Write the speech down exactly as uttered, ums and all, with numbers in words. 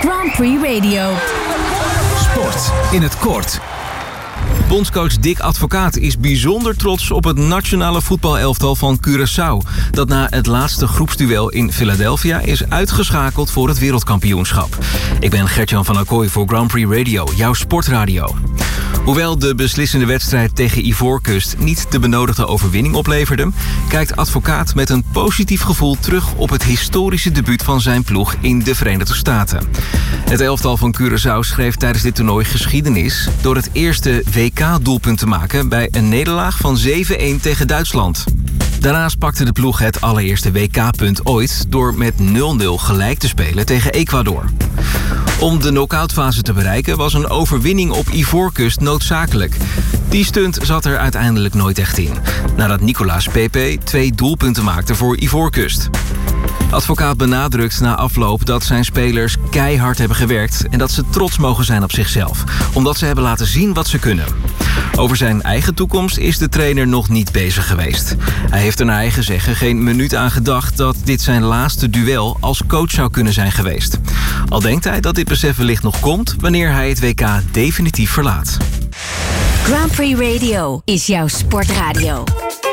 Grand Prix Radio. Sport in het kort. Bondscoach Dick Advocaat is bijzonder trots op het nationale voetbalelftal van Curaçao, dat na het laatste groepsduel in Philadelphia is uitgeschakeld voor het wereldkampioenschap. Ik ben Gertjan van Acquoy voor Grand Prix Radio, jouw sportradio. Hoewel de beslissende wedstrijd tegen Ivoorkust niet de benodigde overwinning opleverde, kijkt Advocaat met een positief gevoel terug op het historische debuut van zijn ploeg in de Verenigde Staten. Het elftal van Curaçao schreef tijdens dit toernooi geschiedenis door het eerste W K-doelpunt te maken bij een nederlaag van zeven-een tegen Duitsland. Daarnaast pakte de ploeg het allereerste W K-punt ooit door met nul nul gelijk te spelen tegen Ecuador. Om de knock-outfase te bereiken was een overwinning op Ivoorkust noodzakelijk. Die stunt zat er uiteindelijk nooit echt in, nadat Nicolas Pepe twee doelpunten maakte voor Ivoorkust. Advocaat benadrukt na afloop dat zijn spelers keihard hebben gewerkt en dat ze trots mogen zijn op zichzelf, omdat ze hebben laten zien wat ze kunnen. Over zijn eigen toekomst is de trainer nog niet bezig geweest. Hij heeft er naar eigen zeggen geen minuut aan gedacht dat dit zijn laatste duel als coach zou kunnen zijn geweest. Al denkt hij dat dit besef wellicht nog komt wanneer hij het W K definitief verlaat. Grand Prix Radio is jouw sportradio.